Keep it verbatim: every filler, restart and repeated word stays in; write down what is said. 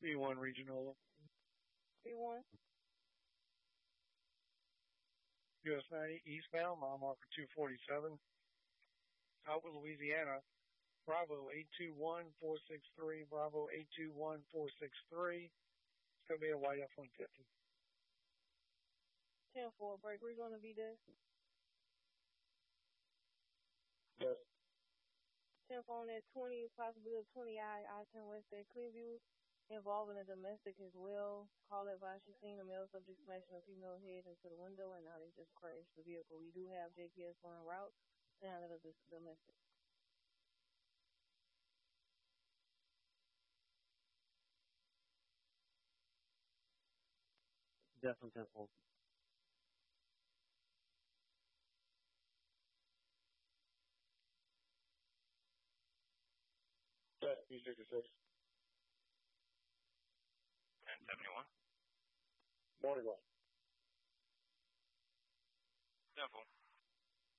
B one Regional. B one. U S ninety eastbound, mile marker two forty-seven. Outwood, Louisiana. Bravo eight two one four six three. Bravo eight two one four six three. It's going to be a white F one fifty. ten four, break. We're going to be there. Yes. ten four on that twenty, possibly a twenty I, I ten West at Clearview, involving a domestic as well. Call advice, she's seen a male subject smashing a female head into the window, and now they just crashed the vehicle. We do have J P S on route, and it is domestic. Definitely ten four. Yes, B sixty-six. ten seventy-one. Morning one. ten four.